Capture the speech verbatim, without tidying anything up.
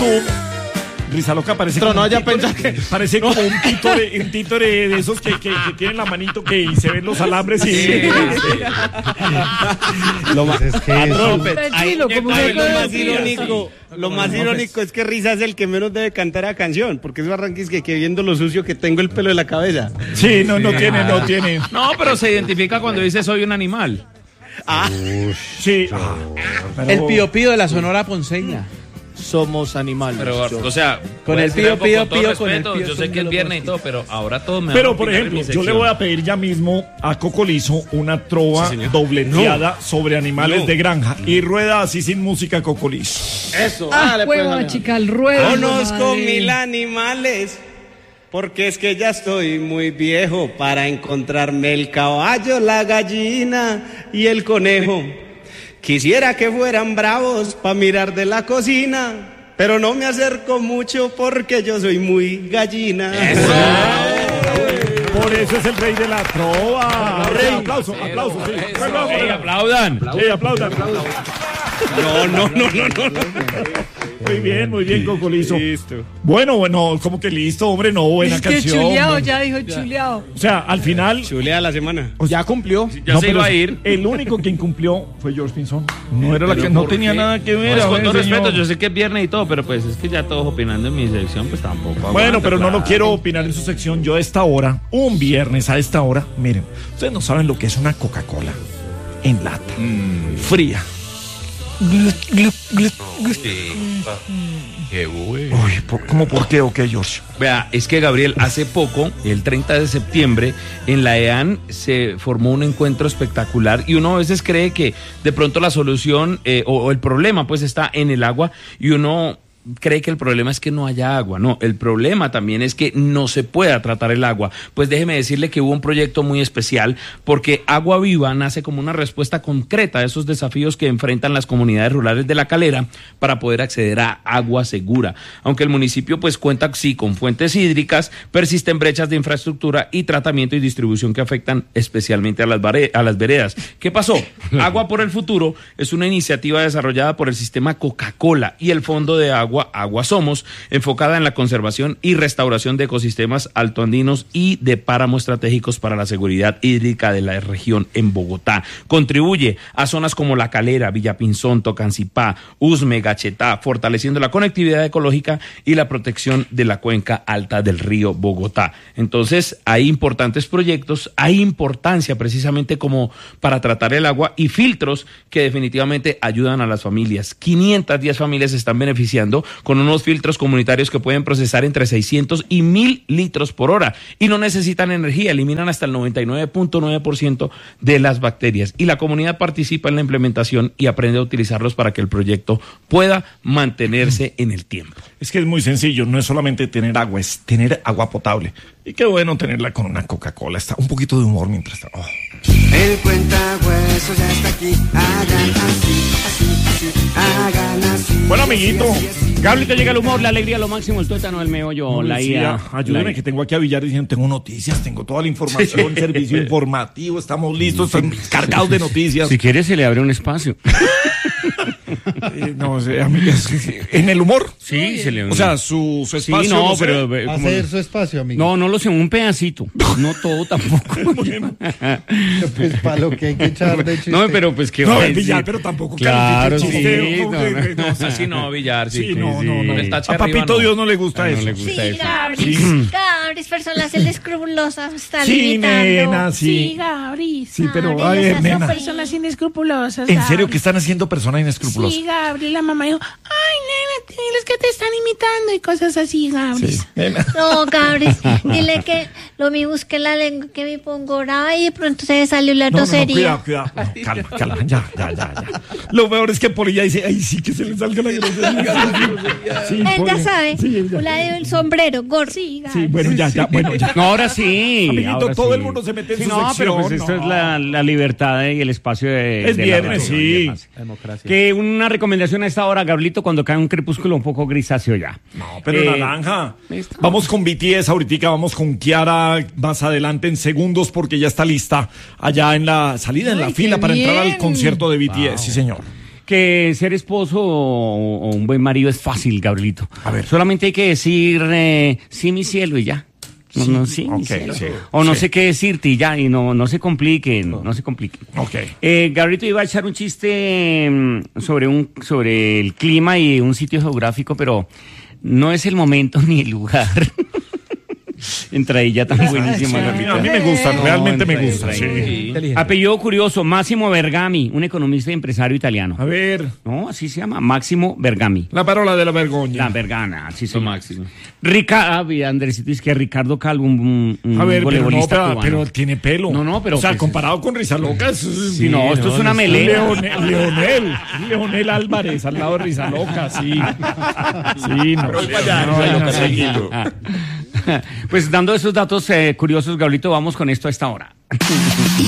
YouTube. Risa Loca parece Pero como, no, un ya títore, pensá que... parece como un títore, un títore de esos que, que, que tienen la manito que y se ven los alambres y... Sí, sí. Lo más, es que Patrón, Tranquilo, ahí- como ahí una lo más cosa irónico, lo más irónico es que Risa es el que menos debe cantar a canción, porque es Barranquis que, que viendo lo sucio que tengo el pelo de la cabeza. Sí, no, no tiene, no tiene. No, pero se identifica cuando dice soy un animal. Ah, Sí. Ah, pero- el pío pío de la Sonora Ponceña. somos animales. Pero, o sea, Con puede el ser pío, algo pío, con todo pío, con el respeto, pío, yo sé son que es de viernes y los todo, pero ahora todos me van Pero, a por opinar en ejemplo, mi yo le sección. voy a pedir ya mismo a Cocolizo una trova dobleteada sobre animales No. de granja. Y rueda así sin música, Cocolizo. Eso, Ah, dale, pues, hueva, dale. chica, el ruedo. Conozco madre. mil animales, porque es que ya estoy muy viejo para encontrarme el caballo, la gallina y el conejo. Quisiera que fueran bravos para mirar de la cocina, pero no me acerco mucho porque yo soy muy gallina. Por eso es el rey de la trova. Sí, aplauso, aplauso. Sí. Bueno, Ey, aplaudan. Sí, aplaudan. No, no, no, no, no. Muy bien, muy bien, Cocolizo. Listo. Bueno, bueno, como que listo, hombre, no, buena Es que canción. chuleado, ya dijo chuleado. O sea, al final... Chulea la semana. Ya cumplió. Ya no, se pero iba a ir. El único que incumplió fue George Pinzón. No era la que no ¿por tenía qué? nada que ver. Pues, a con ver, todo señor. respeto, yo sé que es viernes y todo, pero pues es que ya todos opinando en mi sección, pues tampoco. Bueno, aguanta, pero no lo claro. quiero opinar en su sección. Yo a esta hora, un viernes a esta hora, miren, ustedes no saben lo que es una Coca-Cola en lata, fría. Qué bueno. Uy, ¿por, ¿cómo por qué o qué, George? Vea, es que Gabriel, hace poco, el treinta de septiembre, en la E A N se formó un encuentro espectacular y uno a veces cree que de pronto la solución eh, o, o el problema pues está en el agua y uno cree que el problema es que no haya agua. No, el problema también es que no se pueda tratar el agua. Pues déjeme decirle que hubo un proyecto muy especial porque Agua Viva nace como una respuesta concreta a esos desafíos que enfrentan las comunidades rurales de La Calera para poder acceder a agua segura. Aunque el municipio pues cuenta sí con fuentes hídricas, persisten brechas de infraestructura y tratamiento y distribución que afectan especialmente a las, bare- a las veredas. ¿Qué pasó? Agua por el Futuro es una iniciativa desarrollada por el sistema Coca-Cola y el Fondo de Agua Agua Somos, enfocada en la conservación y restauración de ecosistemas altoandinos y de páramos estratégicos para la seguridad hídrica de la región en Bogotá. Contribuye a zonas como La Calera, Villapinzón, Tocancipá, Usme, Gachetá, fortaleciendo la conectividad ecológica y la protección de la cuenca alta del río Bogotá. Entonces, hay importantes proyectos, hay importancia precisamente como para tratar el agua y filtros que definitivamente ayudan a las familias. quinientas diez familias se están beneficiando con unos filtros comunitarios que pueden procesar entre seiscientos y mil litros por hora y no necesitan energía, eliminan hasta el noventa y nueve punto nueve por ciento de las bacterias y la comunidad participa en la implementación y aprende a utilizarlos para que el proyecto pueda mantenerse en el tiempo. Es que es muy sencillo, no es solamente tener agua, es tener agua potable. Y qué bueno tenerla con una Coca-Cola. Está un poquito de humor mientras... Oh. El cuentahuesos ya está aquí. Hagan así, así, así. Hagan así. Bueno, amiguito. Gabrielito, llega el humor, la alegría, lo máximo, el tuétano, el meollo, la Sí, ida. ayúdeme, la- que tengo aquí a Villar diciendo, tengo noticias, tengo toda la información, servicio informativo, estamos listos, estamos cargados de noticias. Si quiere, se le abre un espacio. Eh, no sé, amigas, en el humor. Sí, se le O sea, su, su Sí, espacio. no, no sé. pero. eh, como- Hacer su espacio, amigo. No, no lo sé, un pedacito. No todo tampoco. Pues para lo que hay que echar de chiste. No, pero pues que No, va a el decir? Villar, pero tampoco Claro, califique sí. chiste, no, no, no. no, no, No, así no, Villar, sí. Sí, no, sí, no, no. Con el tache A arriba, Papito no. Dios no le gusta Ah, no eso. le gusta Sí, eso. Gabris, Sí. Gabris, personas inescrupulosas, está Sí, limitando. nena, sí. Sí, Gabris. Sí, pero, Gabri, ay, esas son nena. Personas inescrupulosas. ¿En serio Gabri. que están haciendo personas inescrupulosas? Sí, Gabri, la mamá dijo, ay, nena, diles que te están imitando y cosas así, Gabri. Sí, nena. No, Gabris, dile que lo mi busque la lengua, que me pongo brava y de pronto se me salió la No, no, no, tosería. cuidado, cuidado. No, calma, calma, ya, ya, ya, ya. Lo peor es que por ella dice, ay, sí, que se le salga la grosería. Sí, Él por- ya sabe, Sí, ella- la del sombrero, gorro. Sí, Gabri. Sí, bueno, ya, ya, bueno, ya. No, ahora sí. Amiguito, ahora todo sí. el mundo se mete en Sí, su no, sección, pero pues esto no. es la, la libertad y el espacio de. Es de la viernes, radio, sí. además. Que una recomendación a esta hora, Gabrielito, cuando cae un crepúsculo un poco grisáceo ya. No, pero Eh, naranja. listo. Vamos con B T S ahorita, vamos con Kiara más adelante en segundos porque ya está lista allá en la salida, en la Ay, fila qué para entrar al bien. concierto de B T S, sí señor. que ser esposo o, o un buen marido es fácil, Gabrielito. A ver. Solamente hay que decir eh, sí, mi cielo, y ya. No, no, sí, mi Ok, cielo. sí, O no sí. sé qué decirte y ya, y no, no se compliquen, no, se compliquen. Ok. Eh, Gabrielito iba a echar un chiste mm, sobre un sobre el clima y un sitio geográfico, pero no es el momento ni el lugar. Entra ahí ya tan buenísimo. A mí, a mí me gusta, No, realmente me entra ahí, gusta. entra ahí. Sí. Inteligente. Apellido curioso, Máximo Bergami, un economista y empresario italiano. A ver, No, así se llama, Máximo Bergami. la parola de la vergogna. La Vergana, así se Lo llama. máximo. Ricardo, ah, Andresito, es que Ricardo Calvo, un, un A ver, pero, no, voleibolista pero, cubano. pero tiene pelo. No, no, pero O sea, pues- comparado con Rizaloca, es- Sí, no, esto es una melena. Leonel, Leonel, Leonel Álvarez al lado de Rizaloca, sí. Sí, no. no vayan así. Pues dando esos datos eh, curiosos, Gabrielito, vamos con esto a esta hora.